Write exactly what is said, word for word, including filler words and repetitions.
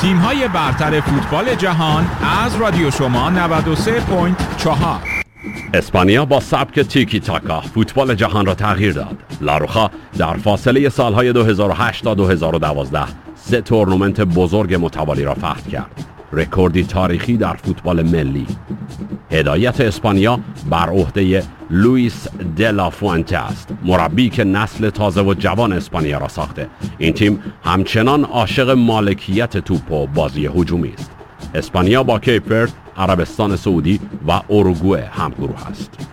تیم‌های برتر فوتبال جهان از رادیو شما نود و سه و چهار. اسپانیا با سبک تیکی تاکا فوتبال جهان را تغییر داد. لاروخا در فاصله سالهای دو هزار و هشت تا دو هزار و دوازده سه تورنمنت بزرگ متوالی را فتح کرد. رکوردی تاریخی در فوتبال ملی. هدایت اسپانیا بر عهده لوئیس دلا فوئنته است، مربی که نسل تازه و جوان اسپانیا را ساخته. این تیم همچنان عاشق مالکیت توپ و بازی هجومی است. اسپانیا با کیپ ورد، عربستان سعودی و اوروگوئه همگروه است.